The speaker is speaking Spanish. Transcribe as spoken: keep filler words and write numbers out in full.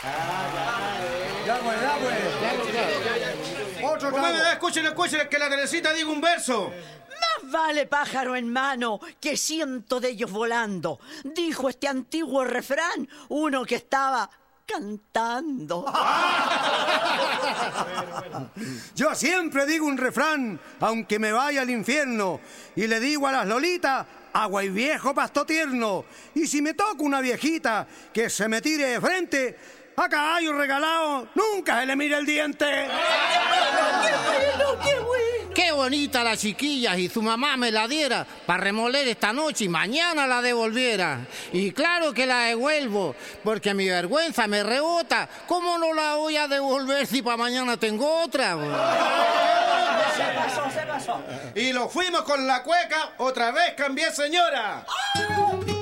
Ya, pues, ya, pues. Otro Pues, trago. escuchen, escuchen, que la Teresita diga un verso. Más vale pájaro en mano que ciento de ellos volando, dijo este antiguo refrán, uno que estaba cantando. Yo siempre digo un refrán, aunque me vaya al infierno, y le digo a las lolitas, agua y viejo pasto tierno. Y si me toca una viejita que se me tire de frente, a caballo regalado nunca se le mira el diente. ¡Qué bueno, qué bueno! Qué bonita la chiquilla, y su mamá me la diera para remoler esta noche y mañana la devolviera. Y claro que la devuelvo, porque mi vergüenza me rebota. ¿Cómo no la voy a devolver si para mañana tengo otra? Se pasó, se pasó. Y lo fuimos con la cueca, otra vez cambié, señora.